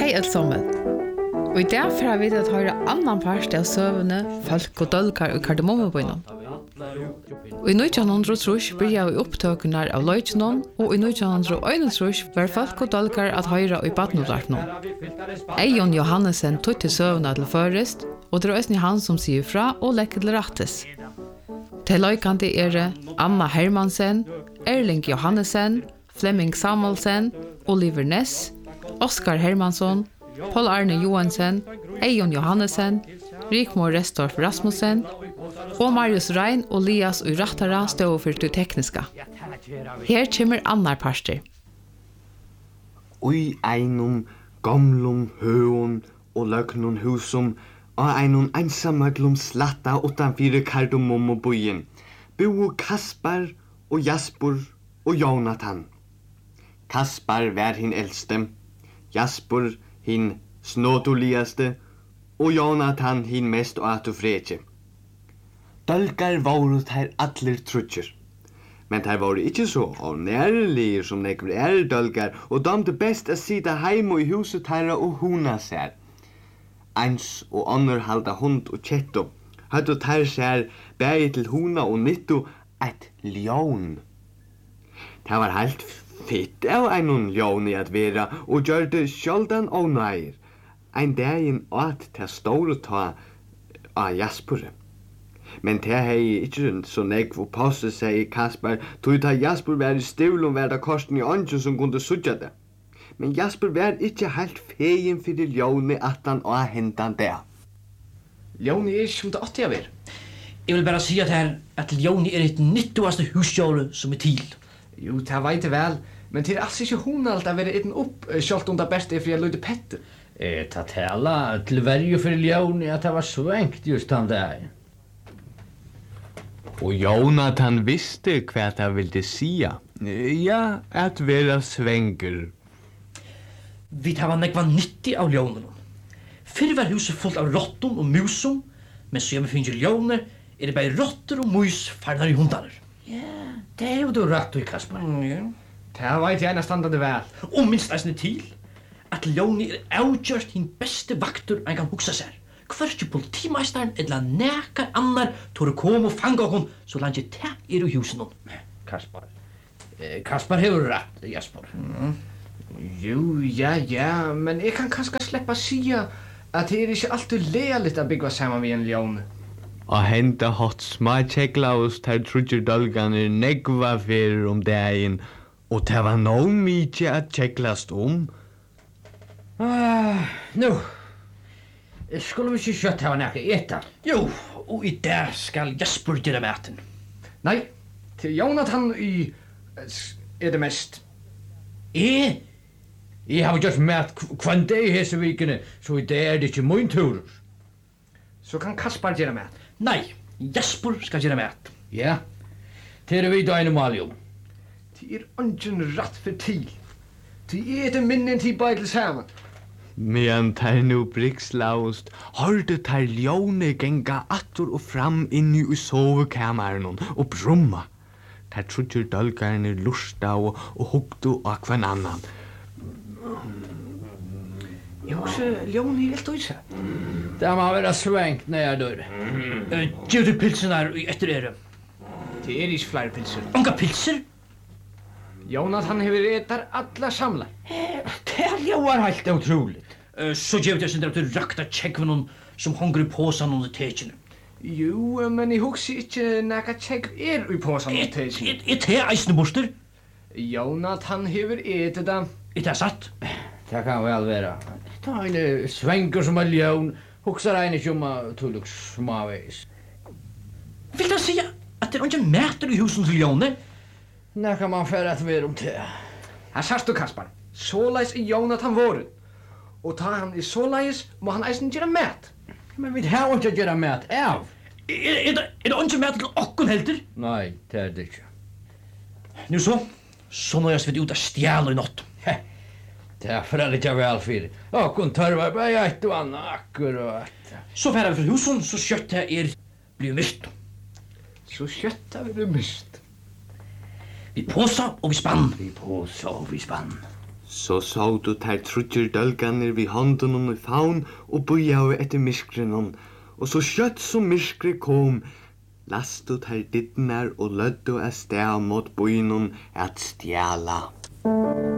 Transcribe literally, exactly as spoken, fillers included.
Hei alt sammen. Og I dag får vi til å høre annan part av søvende, folk og dølgar og kardemommebøyene. Og I nitjan hundrað og trýss byrja vi opptøkene av løytjennom, og I nitjan hundrað og einogtrýss var folk og dølgar at høyre I badnodartnom. Eion Johannesen tog til søvende til førest, og det er også han som sier fra og lekker til rattes. Til løykande er det Anna Hermansen, Erling Johannesen, Flemming Samuelsen, Oliver Ness, Oskar Hermansson, Paul Arne Johansen, Eion Johannesen, Rikmor Restorff Rasmussen, og Marius Rein og Lias og Rattara stod for det tekniska. Her kommer annar parster. Ui einum gamlum høun og løgnum husum og einum einsamøglum slatta utanfyrir kardemommebøyen bo Kaspar og Jasper og Jonathan. Kaspar var hin eldste, Jasper hin snåduligaste og Jonathan hin mest atufretje. Dølgar voru þær allir trutjer. Men þær voru ikkje så nærlige som nekkur er dølgar og damte best að sita heima I huset þærra og huna sær. Eins og annur halda hund og kjettu, høttu þær sær bæði til huna og nyttu eitt ljón. Það var helt fitt av einun ljóni at vera og gjørde sjáldan ónægir. Ein daginn åt það stóru ta av Jaspure. Men det hei ikkje så negv og passe, sier Kaspar, tog ta Jasper var I stivlum var da korsen I ånden som kunde sudja det. Men Jasper var ikkje helt fegin fyrir ljóni at han og hendan det. Ljóni er som det åtti av er. Jeg vil bare si at her at ljóni er et nyttuaste husdjóru som er til. Jo, det veit jeg vel, men det er altså ikke hunalt å være eten opp, sjalt om det beste er for jeg løyde petter. Eh, ta tala til verju fyrir ljóni at det var svengt just han der. Og Jonathan visste hva det ville sia. Ja, at vera svengur. Vi tar nekva nytti av ljónunum. Fyrr var huset fullt av rottum og musum, men så vi finner ljóner, er det bare rotter og mus farnar I hundaner. Ja, det er jo du rett I, Kaspar. Mm, ja. Det veit jeg nesten det vel. Og minst eisne til, at ljóni er avgjørt hin beste vaktur ein kan hugsa seg. Hverki politimeisteren eller nekar annar tår kom og fanga okon så langt det er I husen hon. Kaspar. Eh, Kaspar hefur rett, Jasper. Mm. Jo, ja, ja, men jeg kan kanskje sleppa sia at det er ikke alltid lealigt å bygga saman vi en ljón. Og henda hot smá tjeklaus þær trutjer dølganir negva fyrir om daginn, og det var nóg mykje at tjeklast om. Ah, nu. Skulle vi ikke kjøtt hava nekka eta? Jo, og I der skal Jasper gjøre maten. Nei, til Jonathan I er det mest. Jeg? Jeg har gjort mat kvann dag hese vikene, så I det er det ikke min tur. Så kan Kaspar gjøre mat. Nei, Jasper skal gjøre mat. Ja, det er vi da en malium. Det er ungen ratt for til. Det er det minnen til beidel saman. Medan tær nu brikslaust, hørte tær ljóni genga attur og fram inni I sovekamaren og brumma. Tær trutjer dølgarne lusta og, og hugdu av hver annan. Jeg husker ljóni helt uisa. Det må være svengt når jeg dør. Uh, Gjør du pilsen her etter dere? Det er ikke flere pilser. Unga pilser? Jonathan hefur etar alla samla. Det er jo helt utroligt. Uh, så gjør det sindra til rakta tjekkvunum som hongur I påsan under tekjene. Jo, men jeg husker ikke nekka tjekk er I påsan under tekjene. Er det eisne borster? Jonathan hefur etet det. Er det satt? Det kan vel være. Ta en svenker som er ljón, huksar ein ikke om að tulluk smaveis. Vil du si at det er ikke mæter I husen til ljóne? Nå kan man fære at være om det. Her sarst du, Kaspar. Såleis er Jonathan våren. Og ta han I såleis, må han eisen gjøre mat. Men vi har ikke gjøre mat av. Er, er, det, er det ikke mæter til okkon helter? Nei, det er det ikke. Nu så, så nøyast vi ut av stjæla I natt. Det er for litt av vel fyrir. Okkon tørvar bare ett og anna akkurat. Så færa vi fra husen, så kjøttet er blivit myst. Så kjøttet vi blir myst. Vi påsa og vi spann. Vi påsa og vi spann. Så så du ter trutjer dølganer vi hånden i faun og bøyaue etter myskrenon, og så skjøtt som myskre kom, lastu ter dittnar og løddu a sted mot bøynon at stjala.